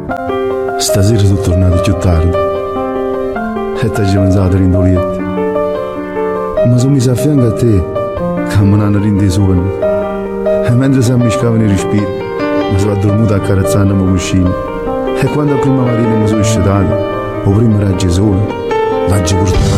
Stasera sono tornato più tardi e ti ho mangiato l'indolietto. Ma sono messo a fianco a te, che mi hanno reso sonno. E mentre si ammiscavano i respiri, mi sono addormentato accarezzando il cuscino. E quando a prima mattina mi sono scedato, o prima era Gesù, l'ha portato